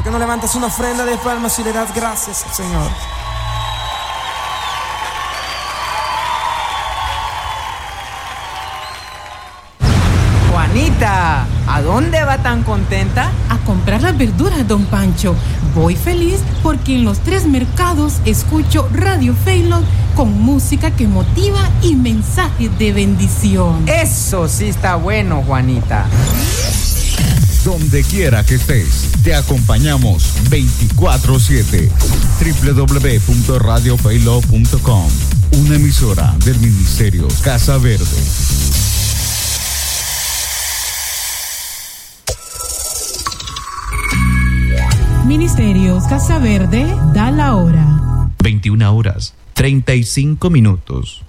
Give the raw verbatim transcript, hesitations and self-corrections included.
qué no levantas una ofrenda de palmas y le das gracias al Señor? Juanita, ¿a dónde va tan contenta? A comprar las verduras, don Pancho. Voy feliz porque en los tres mercados escucho Radio Faylog con música que motiva y mensajes de bendición. Eso sí está bueno, Juanita. Donde quiera que estés, te acompañamos veinticuatro siete. doble u doble u doble u punto radio faylog punto com, una emisora del Ministerio Casa Verde. Ministerios Casa Verde da la hora. veintiuna horas, treinta y cinco minutos.